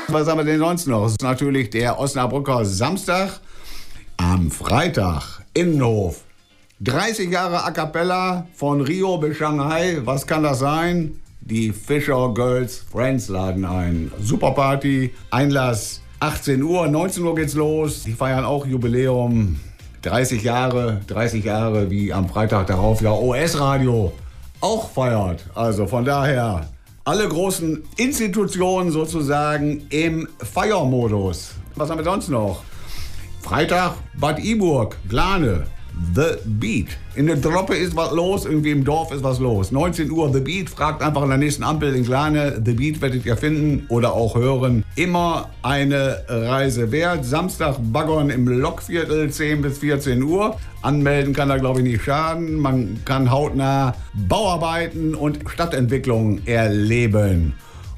Was haben wir denn sonst noch? Das ist natürlich der Osnabrücker Samstag. Am Freitag, Innenhof. 30 Jahre A Cappella von Rio bis Shanghai. Was kann das sein? Die Fischer Girls Friends laden ein. Super Party, Einlass 18 Uhr, 19 Uhr geht's los. Die feiern auch Jubiläum. 30 Jahre wie am Freitag darauf ja OS-Radio auch feiert. Also von daher alle großen Institutionen sozusagen im Feiermodus. Was haben wir sonst noch? Freitag Bad Iburg, Glane, The Beat. In der Droppe ist was los, irgendwie im Dorf ist was los. 19 Uhr The Beat, fragt einfach an der nächsten Ampel in Glane. The Beat werdet ihr finden oder auch hören. Immer eine Reise wert. Samstag Baggern im Lokviertel, 10 bis 14 Uhr. Anmelden kann da, glaube ich, nicht schaden. Man kann hautnah Bauarbeiten und Stadtentwicklung erleben.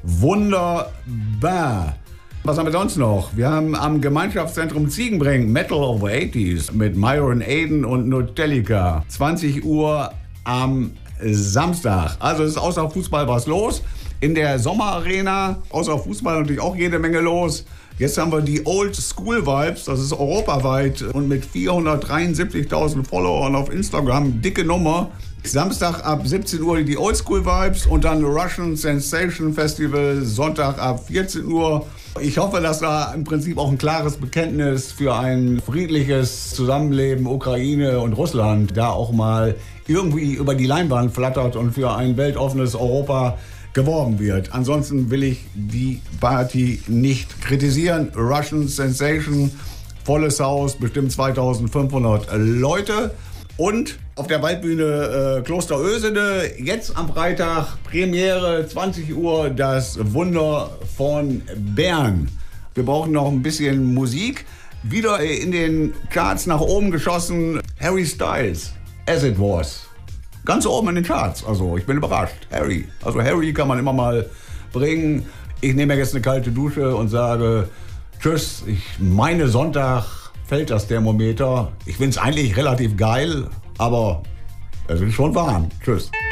Wunderbar. Was haben wir sonst noch? Wir haben am Gemeinschaftszentrum Ziegenbrink Metal of the 80s mit Myron Aiden und Nutelica. 20 Uhr am Samstag. Also es ist außer Fußball was los. In der Sommerarena, außer Fußball natürlich auch jede Menge los. Jetzt haben wir die Old School Vibes, das ist europaweit und mit 473.000 Followern auf Instagram, dicke Nummer. Samstag ab 17 Uhr die Old School Vibes und dann Russian Sensation Festival Sonntag ab 14 Uhr. Ich hoffe, dass da im Prinzip auch ein klares Bekenntnis für ein friedliches Zusammenleben Ukraine und Russland da auch mal irgendwie über die Leinwand flattert und für ein weltoffenes Europa geworben wird. Ansonsten will ich die Party nicht kritisieren. Russian Sensation, volles Haus, bestimmt 2500 Leute. Und auf der Waldbühne Kloster Ösede, jetzt am Freitag, Premiere, 20 Uhr, das Wunder von Bern. Wir brauchen noch ein bisschen Musik. Wieder in den Charts nach oben geschossen, Harry Styles, As It Was. Ganz oben in den Charts, also ich bin überrascht. Harry kann man immer mal bringen. Ich nehme jetzt eine kalte Dusche und sage tschüss, ich meine Sonntag fällt das Thermometer. Ich finde es eigentlich relativ geil, aber es ist schon warm. Tschüss.